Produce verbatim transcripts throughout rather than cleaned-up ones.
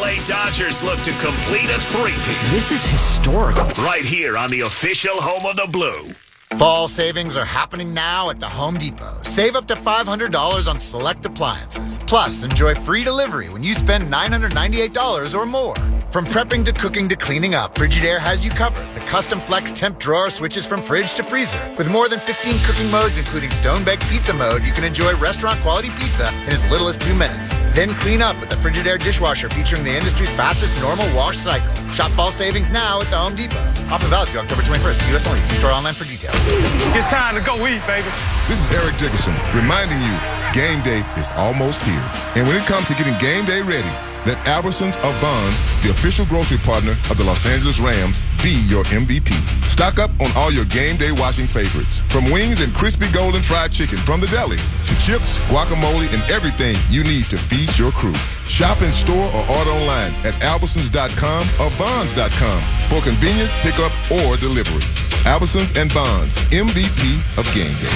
A Dodgers look to complete a three-peat. This is historical. Right here on the official home of the Blue. Fall savings are happening now at the Home Depot. Save up to five hundred dollars on select appliances. Plus, enjoy free delivery when you spend nine hundred ninety-eight dollars or more. From prepping to cooking to cleaning up, Frigidaire has you covered. The custom flex temp drawer switches from fridge to freezer. With more than fifteen cooking modes, including stone-baked pizza mode, you can enjoy restaurant-quality pizza in as little as two minutes. Then clean up with the Frigidaire dishwasher featuring the industry's fastest normal wash cycle. Shop fall savings now at the Home Depot. Offer valid through October twenty-first. U S only. See store online for details. It's time to go eat, baby. This is Eric Dickerson reminding you game day is almost here. And when it comes to getting game day ready, let Albertsons of Bonds, the official grocery partner of the Los Angeles Rams, be your M V P. Stock up on all your game day watching favorites. From wings and crispy golden fried chicken from the deli to chips, guacamole, and everything you need to feed your crew. Shop in store or order online at Albertsons dot com or Bonds dot com for convenient pickup or delivery. Albertsons and Bonds, M V P of game day.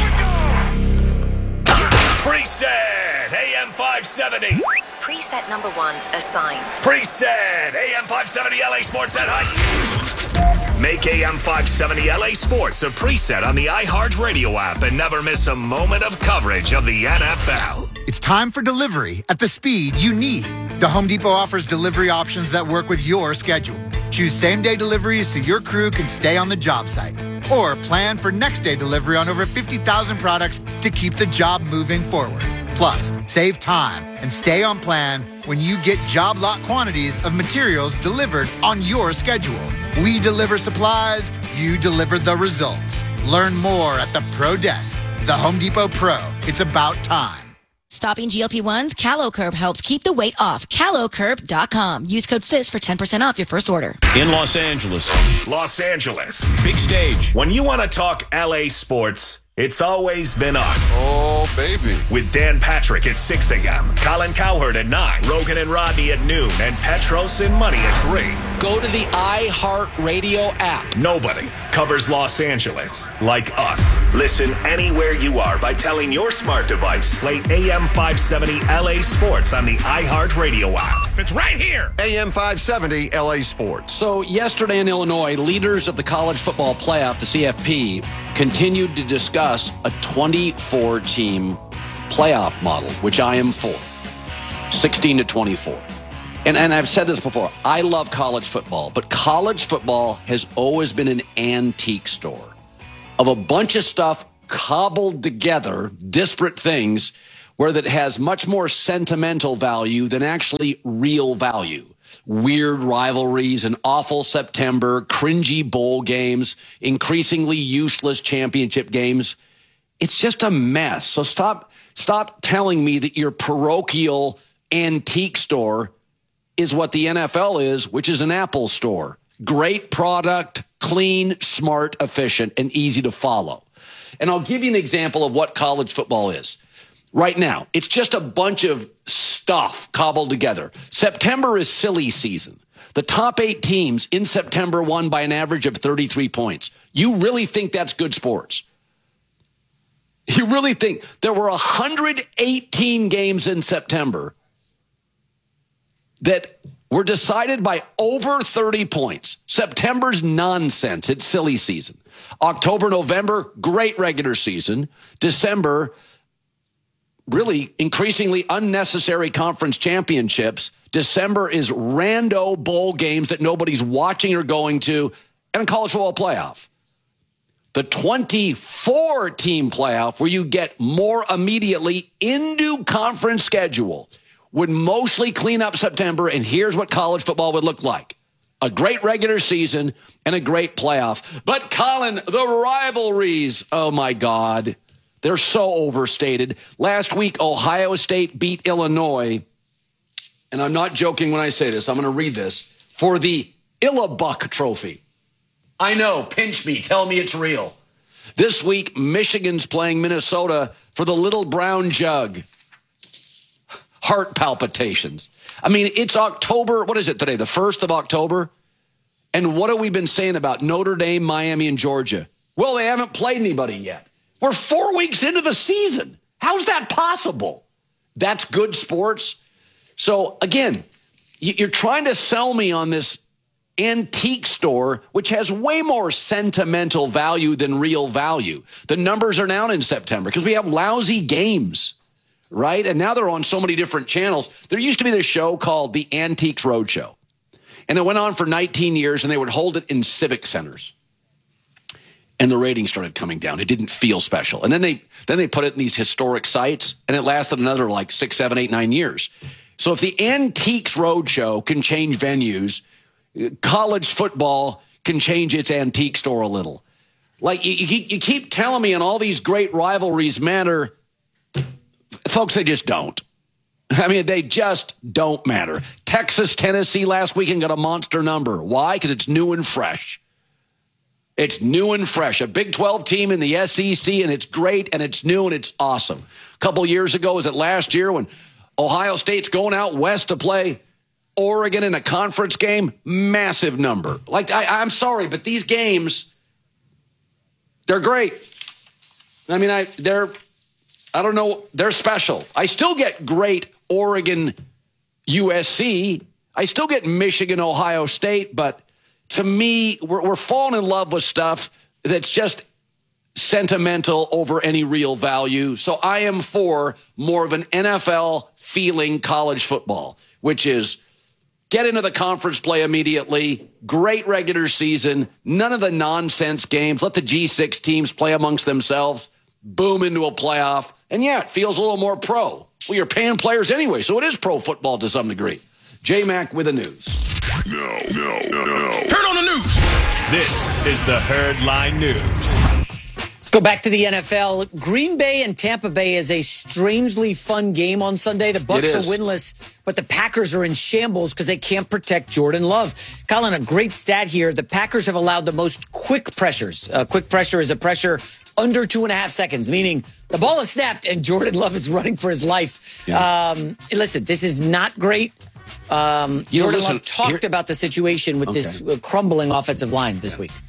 Preset A M five seventy. Preset number one assigned. Preset A M five seventy L A Sports at height. Make A M five seventy L A Sports a preset on the iHeartRadio app and never miss a moment of coverage of the N F L. It's time for delivery at the speed you need. The Home Depot offers delivery options that work with your schedule. Choose same-day deliveries so your crew can stay on the job site. Or plan for next-day delivery on over fifty thousand products to keep the job moving forward. Plus, save time and stay on plan when you get job lot quantities of materials delivered on your schedule. We deliver supplies, you deliver the results. Learn more at the Pro Desk. The Home Depot Pro. It's about time. Stopping G L P ones, CaloCurb helps keep the weight off. Calo Curb dot com. Use code S I S for ten percent off your first order. In Los Angeles. Los Angeles. Big stage. When you want to talk L A sports, it's always been us. Oh, baby. With Dan Patrick at six a.m., Colin Cowherd at nine, Rogan and Rodney at noon, and Petros and Money at three. Go to the iHeartRadio app. Nobody covers Los Angeles like us. Listen anywhere you are by telling your smart device, play A M five seventy L A Sports on the iHeartRadio app. It's right here. A M five seventy L A Sports. So yesterday in Illinois, leaders of the college football playoff, the C F P, continued to discuss a twenty-four team playoff model, which I am for. sixteen to twenty-four. And, and I've said this before, I love college football, but college football has always been an antique store of a bunch of stuff cobbled together, disparate things, where that has much more sentimental value than actually real value. Weird rivalries, an awful September, cringy bowl games, increasingly useless championship games. It's just a mess. So stop, stop telling me that your parochial antique store is what the N F L is, which is an Apple store. Great product, clean, smart, efficient, and easy to follow. And I'll give you an example of what college football is. Right now, it's just a bunch of stuff cobbled together. September is silly season. The top eight teams in September won by an average of thirty-three points. You really think that's good sports? You really think there were one hundred eighteen games in September that were decided by over thirty points. September's nonsense. It's silly season. October, November, great regular season. December, really increasingly unnecessary conference championships. December is rando bowl games that nobody's watching or going to, and a college football playoff. The twenty-four team playoff, where you get more immediately into conference schedule, would mostly clean up September, and here's what college football would look like. A great regular season and a great playoff. But, Colin, the rivalries, oh, my God, they're so overstated. Last week, Ohio State beat Illinois, and I'm not joking when I say this. I'm going to read this, for the Illabuck Trophy. I know, pinch me, tell me it's real. This week, Michigan's playing Minnesota for the Little Brown Jug. Heart palpitations. I mean, it's October. What is it today? The first of October? And what have we been saying about Notre Dame, Miami, and Georgia? Well, they haven't played anybody yet. We're four weeks into the season. How's that possible? That's good sports. So, again, you're trying to sell me on this antique store, which has way more sentimental value than real value. The numbers are down in September because we have lousy games, right? And now they're on so many different channels. There used to be this show called the Antiques Roadshow, and it went on for nineteen years, and they would hold it in civic centers. And the ratings started coming down. It didn't feel special. And then they then they put it in these historic sites, and it lasted another like six, seven, eight, nine years. So if the Antiques Roadshow can change venues, college football can change its antique store a little. Like, you, you, you keep telling me, and all these great rivalries matter. Folks, they just don't. I mean, they just don't matter. Texas, Tennessee last weekend got a monster number. Why? Because it's new and fresh. It's new and fresh. A Big twelve team in the S E C, and it's great, and it's new, and it's awesome. A couple years ago, was it last year, when Ohio State's going out west to play Oregon in a conference game? Massive number. Like, I, I'm sorry, but these games, they're great. I mean, I they're, I don't know, they're special. I still get great Oregon, U S C. I still get Michigan, Ohio State, but to me, we're, we're falling in love with stuff that's just sentimental over any real value. So I am for more of an N F L feeling college football, which is get into the conference play immediately, great regular season, none of the nonsense games. Let the G six teams play amongst themselves, boom into a playoff. And yeah, it feels a little more pro. Well, you're paying players anyway, so it is pro football to some degree. J-Mac with the news. No, no, no, no. Heard on the news. This is the Herd Line News. Let's go back to the N F L. Green Bay and Tampa Bay is a strangely fun game on Sunday. The Bucs are winless, but the Packers are in shambles because they can't protect Jordan Love. Colin, a great stat here. The Packers have allowed the most quick pressures. Uh, quick pressure is a pressure under two and a half seconds, meaning the ball is snapped and Jordan Love is running for his life. Yeah. Um, listen, this is not great. Um, you Jordan know, listen, Love talked here, about the situation with okay. this uh, crumbling offensive line this week.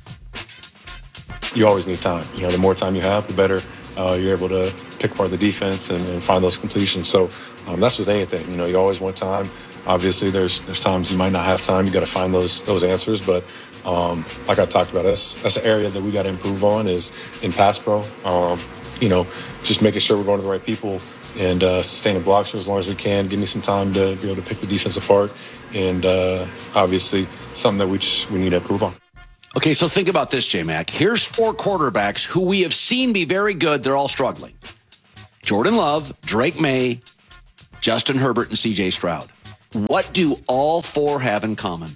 You always need time. You know, the more time you have, the better uh, you're able to pick apart the defense and, and find those completions. So um, that's with anything. You know, you always want time. Obviously, there's there's times you might not have time. You got to find those those answers. But um, like I talked about, that's that's an area that we got to improve on is in pass pro. Um, you know, just making sure we're going to the right people and uh, sustaining blocks for as long as we can. Give me some time to be able to pick the defense apart. And uh, obviously, something that we just, we need to improve on. Okay, so think about this, J-Mac. Here's four quarterbacks who we have seen be very good. They're all struggling. Jordan Love, Drake May, Justin Herbert, and C J Stroud. What do all four have in common?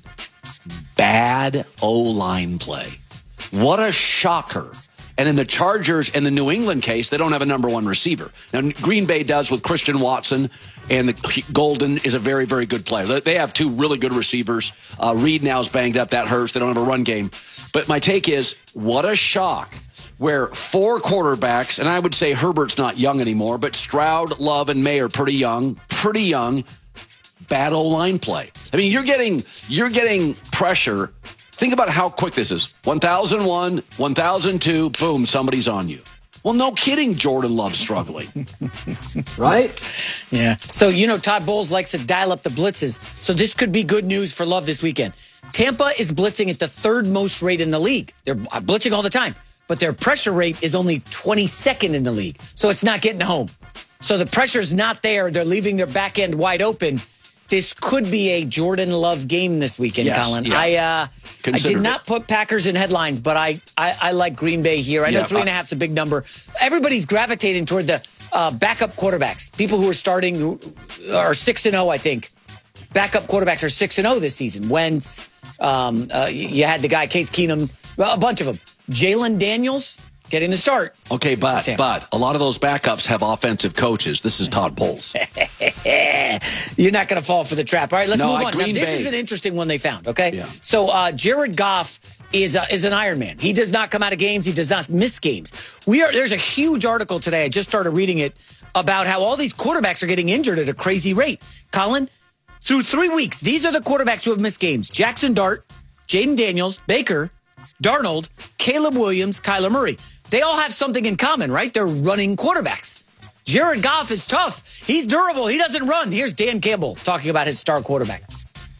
Bad O-line play. What a shocker. And in the Chargers and the New England case, they don't have a number one receiver. Now, Green Bay does with Christian Watson, and the Golden is a very, very good player. They have two really good receivers. Uh, Reed now is banged up. That hurts. They don't have a run game. But my take is, what a shock where four quarterbacks, and I would say Herbert's not young anymore, but Stroud, Love, and May are pretty young, pretty young, bad O-line play. I mean, you're getting you're getting pressure. Think about how quick this is. one thousand one, one thousand two, boom, somebody's on you. Well, no kidding, Jordan Love's struggling. Right? Yeah. So, you know, Todd Bowles likes to dial up the blitzes. So this could be good news for Love this weekend. Tampa is blitzing at the third most rate in the league. They're blitzing all the time, but their pressure rate is only twenty-second in the league. So it's not getting home. So the pressure's not there. They're leaving their back end wide open. This could be a Jordan Love game this weekend, yes, Colin. Yeah. I uh, I did not it. put Packers in headlines, but I, I, I like Green Bay here. I know yeah, three and a half is a big number. Everybody's gravitating toward the uh, backup quarterbacks. People who are starting who are six and zero, I think. Backup quarterbacks are six and zero this season. Wentz, um, uh, you had the guy Case Keenum, well, a bunch of them. Jalen Daniels getting the start. Okay, but but a lot of those backups have offensive coaches. This is Todd Bowles. You're not going to fall for the trap. All right, let's no, move I, on. Green Now, this Bay. is an interesting one they found, okay? Yeah. So uh, Jared Goff is uh, is an Iron Man. He does not come out of games. He does not miss games. We are There's a huge article today. I just started reading it about how all these quarterbacks are getting injured at a crazy rate. Colin, through three weeks, these are the quarterbacks who have missed games. Jackson Dart, Jaden Daniels, Baker, Darnold, Caleb Williams, Kyler Murray. They all have something in common, right? They're running quarterbacks. Jared Goff is tough. He's durable. He doesn't run. Here's Dan Campbell talking about his star quarterback.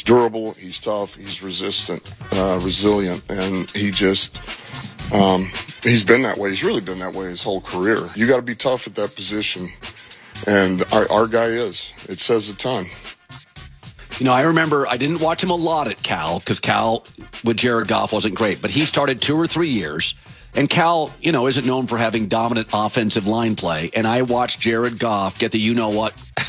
durable, he's tough, he's resistant, uh, resilient, and he just um, he's been that way. He's really been that way his whole career. You got to be tough at that position, and our, our guy is. It says a ton. You know, I remember I didn't watch him a lot at Cal because Cal with Jared Goff wasn't great, but he started two or three years. And Cal, you know, isn't known for having dominant offensive line play. And I watched Jared Goff get the you-know-what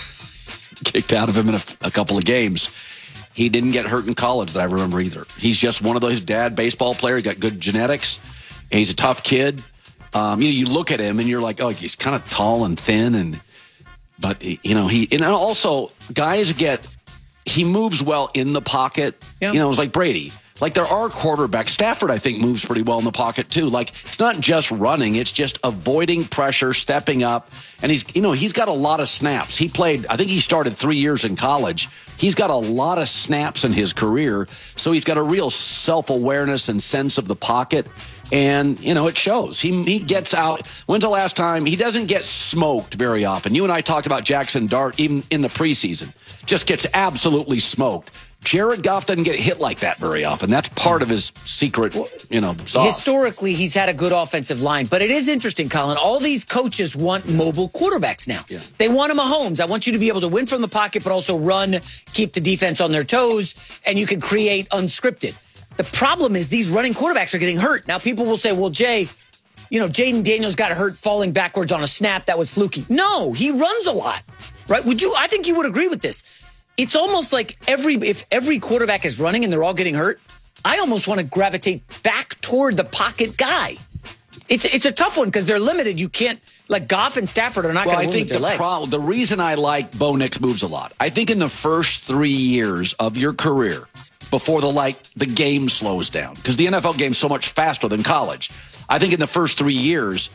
kicked out of him in a, a couple of games. He didn't get hurt in college that I remember either. He's just one of those dad baseball players. He's got good genetics. And he's a tough kid. Um, you know, you look at him and you're like, oh, he's kind of tall and thin. And But, you know, he, and also guys get, he moves well in the pocket. Yeah. You know, it's like Brady. Like, there are quarterbacks. Stafford, I think, moves pretty well in the pocket, too. Like, it's not just running. It's just avoiding pressure, stepping up. And he's, you know, he's got a lot of snaps. He played, I think he started three years in college. He's got a lot of snaps in his career. So he's got a real self-awareness and sense of the pocket. And, you know, it shows. He he gets out. When's the last time? He doesn't get smoked very often. You and I talked about Jackson Dart even in the preseason. Just gets absolutely smoked. Jared Goff doesn't get hit like that very often. That's part of his secret, you know, sauce. Historically, he's had a good offensive line. But it is interesting, Colin. All these coaches want mobile quarterbacks now. Yeah. They want a Mahomes. I want you to be able to win from the pocket, but also run, keep the defense on their toes, and you can create unscripted. The problem is these running quarterbacks are getting hurt. Now, people will say, well, Jay, you know, Jaden Daniels got hurt falling backwards on a snap. That was fluky. No, he runs a lot, right? Would you? I think you would agree with this. It's almost like every if every quarterback is running and they're all getting hurt, I almost want to gravitate back toward the pocket guy. It's it's a tough one because they're limited. You can't, like Goff and Stafford are not well, going to win with their the legs. Pro- the reason I like Bo Nix moves a lot, I think in the first three years of your career, before the like the game slows down, because the N F L game's so much faster than college. I think in the first three years,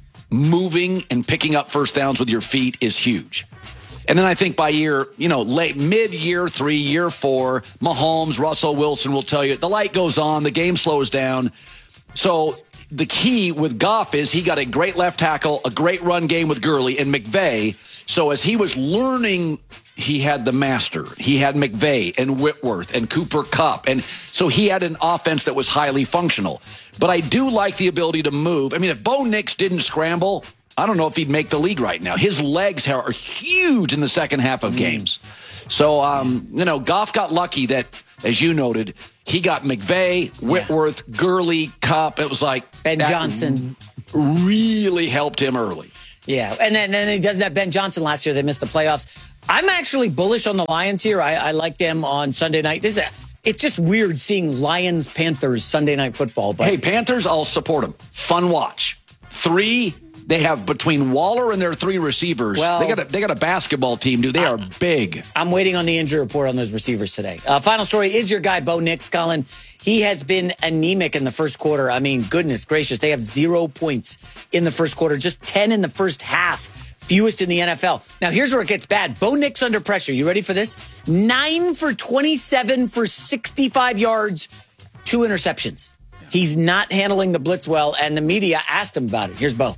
moving and picking up first downs with your feet is huge. And then I think by year, you know, late mid-year three, year four, Mahomes, Russell Wilson will tell you the light goes on, the game slows down. So the key with Goff is he got a great left tackle, a great run game with Gurley and McVay. So as he was learning, he had the master. He had McVay and Whitworth and Cooper Kupp. And so he had an offense that was highly functional. But I do like the ability to move. I mean, if Bo Nix didn't scramble, I don't know if he'd make the league right now. His legs are huge in the second half of games. So, um, you know, Goff got lucky that, as you noted, he got McVay, Whitworth, yeah. Gurley, Kupp. It was like Ben Johnson really helped him early. Yeah, and then, then he doesn't have Ben Johnson last year. They missed the playoffs. I'm actually bullish on the Lions here. I, I like them on Sunday night. This is a, it's just weird seeing Lions-Panthers Sunday night football. But hey, Panthers, I'll support them. Fun watch. Three. They have between Waller and their three receivers. Well, they got a, they got a basketball team, dude. They I, are big. I'm waiting on the injury report on those receivers today. Uh, final story is your guy, Bo Nix, Colin. He has been anemic in the first quarter. I mean, goodness gracious. They have zero points in the first quarter, just ten in the first half. Fewest in the N F L. Now, here's where it gets bad. Bo Nix under pressure. You ready for this? nine for twenty-seven for sixty-five yards, two interceptions. He's not handling the blitz well, and the media asked him about it. Here's Bo.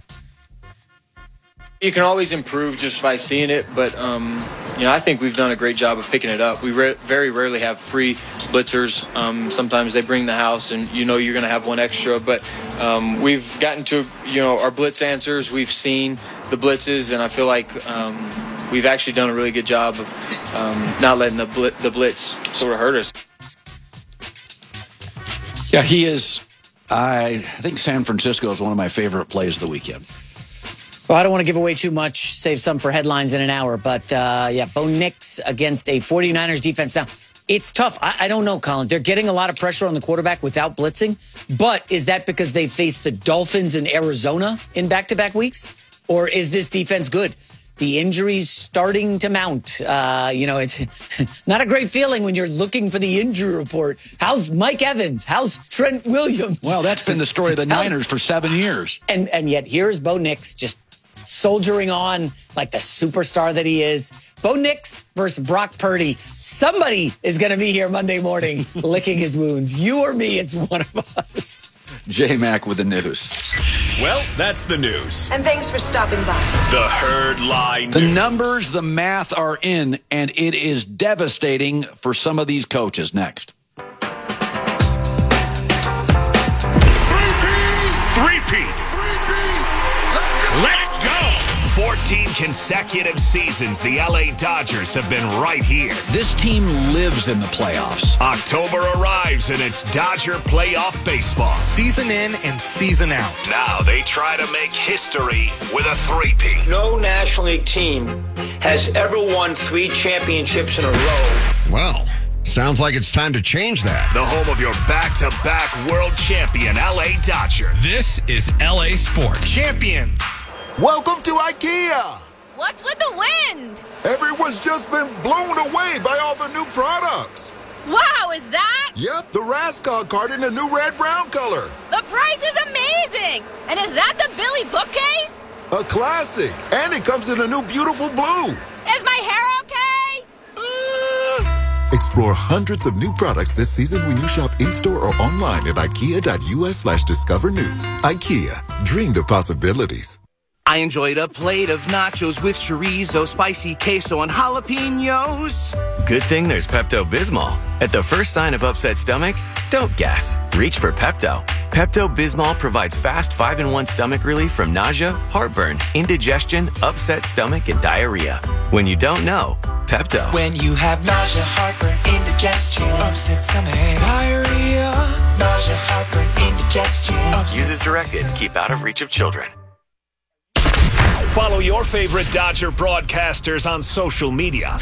You can always improve just by seeing it, but um, you know, I think we've done a great job of picking it up. We re- very rarely have free blitzers. Um, sometimes they bring the house, and you know you're going to have one extra. But um, we've gotten to you know our blitz answers. We've seen the blitzes, and I feel like um, we've actually done a really good job of um, not letting the bl- the blitz sort of hurt us. Yeah, he is. I, I think San Francisco is one of my favorite plays of the weekend. Well, I don't want to give away too much, save some for headlines in an hour. But, uh, yeah, Bo Nix against a 49ers defense. Now, it's tough. I, I don't know, Colin. They're getting a lot of pressure on the quarterback without blitzing. But is that because they faced the Dolphins in Arizona in back-to-back weeks? Or is this defense good? The injuries starting to mount. Uh, you know, it's not a great feeling when you're looking for the injury report. How's Mike Evans? How's Trent Williams? Well, that's been the story of the Niners for seven years. And, and yet here's Bo Nix just soldiering on like the superstar that he is. Bo Nix versus Brock Purdy. Somebody is going to be here Monday morning licking his wounds. You or me, it's one of us. J-Mac with the news. Well, that's the news. And thanks for stopping by. The Herd Line The News. numbers, the math are in, and it is devastating for some of these coaches. Next. Three-peat. Let's go. fourteen consecutive seasons the L A Dodgers have been right here. This team lives in the playoffs. October arrives and it's Dodger playoff baseball. Season in and season out. Now they try to make history with a three-peat. No National League team has ever won three championships in a row. Well, sounds like it's time to change that. The home of your back-to-back world champion L A Dodgers. This is L A Sports. Champions. Welcome to IKEA. What's with the wind? Everyone's just been blown away by all the new products. Wow, is that? Yep, the Raskog card in a new red-brown color. The price is amazing. And is that the Billy bookcase? A classic. And it comes in a new beautiful blue. Is my hair okay? Uh... Explore hundreds of new products this season when you shop in-store or online at ikea.us slash discover new. IKEA. Dream the possibilities. I enjoyed a plate of nachos with chorizo, spicy queso, and jalapenos. Good thing there's Pepto-Bismol. At the first sign of upset stomach, don't guess. Reach for Pepto. Pepto-Bismol provides fast five in one stomach relief from nausea, heartburn, indigestion, upset stomach, and diarrhea. When you don't know, Pepto. When you have nausea, heartburn, indigestion, upset stomach, diarrhea, nausea, heartburn, indigestion. Use as directed. Keep out of reach of children. Follow your favorite Dodger broadcasters on social media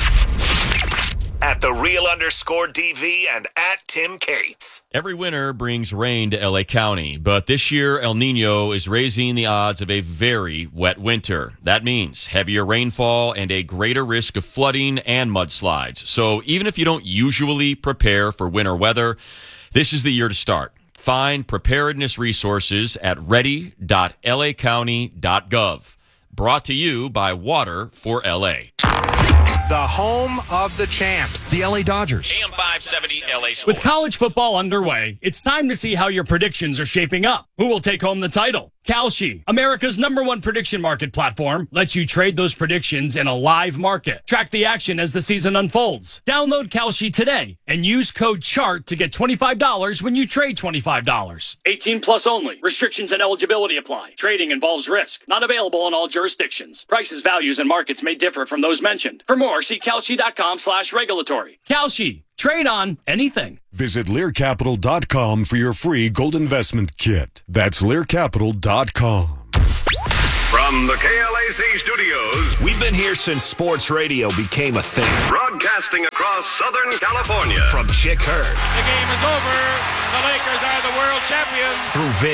at the real underscore D V and at Tim Cates. Every winter brings rain to L A County, but this year El Nino is raising the odds of a very wet winter. That means heavier rainfall and a greater risk of flooding and mudslides. So even if you don't usually prepare for winter weather, this is the year to start. Find preparedness resources at ready dot L A county dot gov. Brought to you by Water for L A. The home of the champs. The L A Dodgers. A M five seventy L A Sports. With college football underway, it's time to see how your predictions are shaping up. Who will take home the title? Kalshi, America's number one prediction market platform, lets you trade those predictions in a live market. Track the action as the season unfolds. Download Kalshi today and use code CHART to get twenty-five dollars when you trade twenty-five dollars. eighteen plus only. Restrictions and eligibility apply. Trading involves risk. Not available in all jurisdictions. Prices, values, and markets may differ from those mentioned. For more, see Kalshi.com slash regulatory. Kalshi. Trade on anything. Visit Lear Capital dot com for your free gold investment kit. That's Lear Capital dot com. From the K L A C studios, we've been here since sports radio became a thing. Broadcasting across Southern California. From Chick Heard. The game is over. The Lakers are the world champions. Through Vince.